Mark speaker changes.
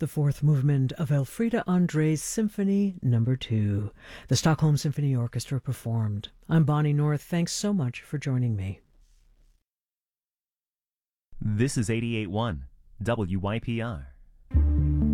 Speaker 1: the fourth movement of Elfriede André's Symphony No. 2. The Stockholm Symphony Orchestra performed. I'm Bonnie North. Thanks so much for joining me.
Speaker 2: This is 88.1 WYPR.